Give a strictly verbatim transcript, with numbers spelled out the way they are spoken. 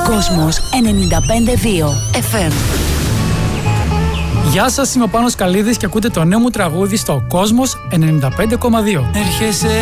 Κόσμος ενενήντα πέντε δύο εφ εμ. Γεια σας, είμαι ο Πάνος Καλίδης και ακούτε το νέο μου τραγούδι στο Κόσμος ενενήντα πέντε κόμμα δύο. Έρχεσαι